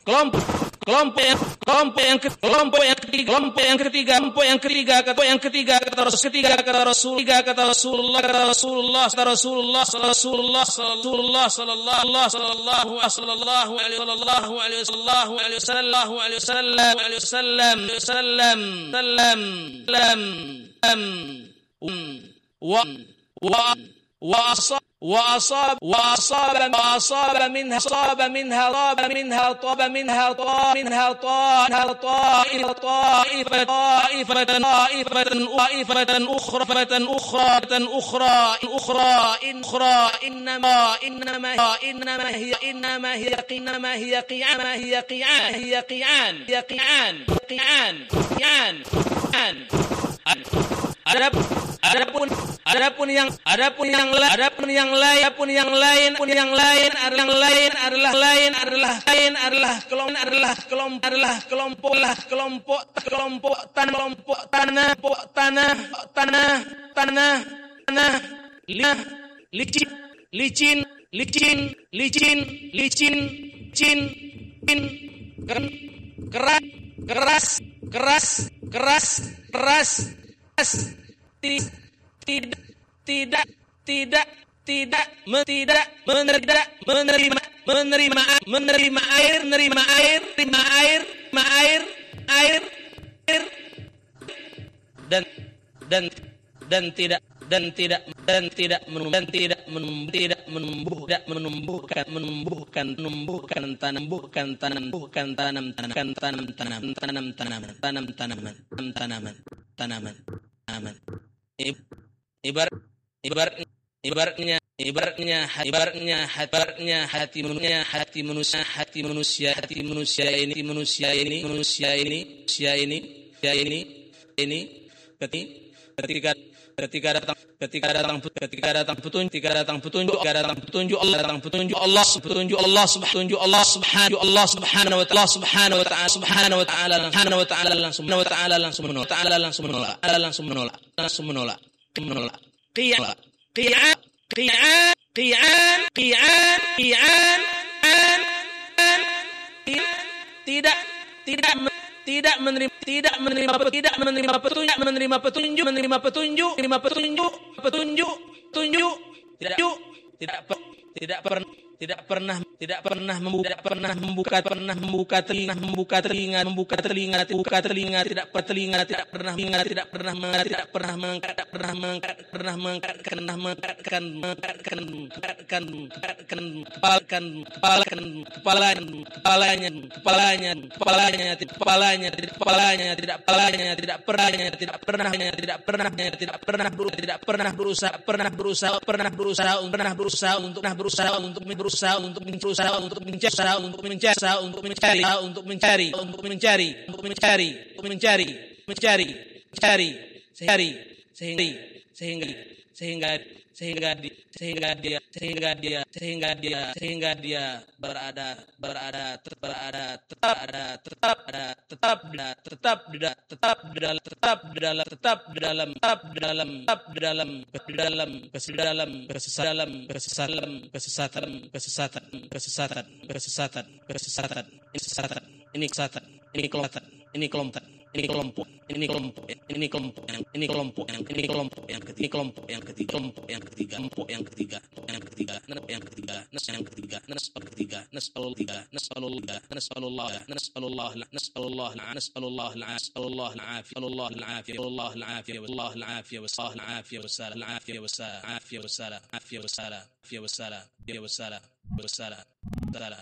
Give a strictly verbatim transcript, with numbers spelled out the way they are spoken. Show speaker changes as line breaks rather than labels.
kelompok kelompok yang kelompok yang kelompok yang ketiga kelompok yang ketiga kelompok yang ketiga kata yang ketiga kata Rasul ketiga kata Rasul ketiga kata Rasulullah kata Rasulullah kata Rasulullah Rasulullah Rasulullah sallallahu sallallahu sallallahu alaihi sallallahu alaihi sallallahu alaihi sallallahu alaihi wasallam alaihi wasallam sallam sallam sallam wa wa wa asab وأصاب وأصاب وأصاب منها صاب منها طاب منها طاب منها طاب منها طائفة طائفة طائفة طائفة طائفة أخرى أخرى أخرى أخرى أخرى إنما إنما إنما هي إنما هي إنما هي قيام هي قيام هي قيام هي قيام قيام قيام Adapun adapun adapun yang adapun yang adapun yang lain adapun yang lain adapun yang lain adalah lain adalah lain adalah lain adalah kelompok adalah kelompok adalah kelompok lah kelompok kelompok tanah kelompok tanah tanah tanah tanah tanah licin licin licin licin licin licin keras keras keras keras keras tidak tidak tidak tidak tidak tidak menerima menerima menerima menerima air menerima air menerima air menerima air air air dan dan dan tidak dan tidak dan tidak menum dan tidak menum tidak menumbuh tidak menumbuhkan menumbuhkan menumbuhkan tanam bukan tanam bukan tanam tanam tanam tanam tanam tanaman tanam tanaman tanaman tanaman tanaman ibarat ibarat ibaratnya ibaratnya ibaratnya ibaratnya hati manusia hati manusia hati manusia hati manusia ini manusia ini manusia ini manusia ini manusia ini ini ketika ketika datang ketika datang ketika datang petunjuk ketika datang petunjuk ketika datang petunjuk Allah datang petunjuk Allah petunjuk Allah subhanahu Allah subhanahu Allah subhanahu wa ta'ala subhanahu wa ta'ala subhanahu wa ta'ala subhanahu wa ta'ala langsung wa ta'ala langsung menolak ta'ala langsung menolak ta'ala langsung menolak langsung menolak menolak qiyam qiyam qiyam qiyam qiyam qiyam an tidak tidak tidak menerima tidak menerima tidak menerima petunjuk menerima petunjuk menerima petunjuk menerima petunjuk petunjuk petunjuk tidak tidak tidak pernah tidak pernah tidak pernah membuka tidak pernah membuka pernah membuka telinga membuka telinga membuka telinga membuka telinga tidak pernah telinga tidak pernah mendengar tidak pernah mendengar tidak pernah mengangkat tidak pernah mengangkat pernah mengangkat pernah mengangkatkan mengangkatkan mengangkatkan mengangkatkan kepalakan kepalakan kepalanya kepalanya kepalanya kepalanya tidak kepalanya tidak kepalanya tidak kepalanya tidak pernahnya tidak pernahnya tidak pernahnya tidak pernah tidak pernah berusaha pernah berusaha pernah berusaha pernah berusaha untuk pernah berusaha untuk berusaha untuk berusaha untuk mencari untuk mencari untuk mencari untuk mencari untuk mencari untuk mencari untuk mencari mencari mencari sehingga sehingga sehingga sehingga sehingga dia sehingga dia sehingga dia sehingga dia berada berada berada tetap ada tetap ada tetap ada tetap ada tetap dalam tetap dalam tetap dalam tetap dalam tetap dalam dalam dalam kesesatan kesesatan kesesatan kesesatan kesesatan kesesatan kesesatan kesesatan ini kesesatan ini kelompok ini kelompok ini kelompok ini kelompok ini kelompok ini kelompok yang ini kelompok yang ketiga kelompok yang ketiga kelompok yang ketiga kelompok yang ketiga yang ketiga yang ketiga nas yang ketiga nas ketiga nasalul tiga nasalul tiga nasalullah nasalullah nasalullah nasalullah nasalullah al-afiyah Allah al-afiyah Allah al-afiyah Allah al-afiyah wa sah al-afiyah wa sala al-afiyah wa sala afiyah wa sala afiyah wa sala afiyah wa sala afiyah wa sala wa sala